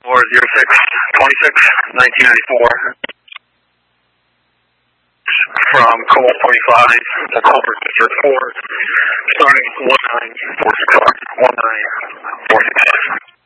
or 06-26-1994 from Cobalt 45 to Culver District 4, starting 1946.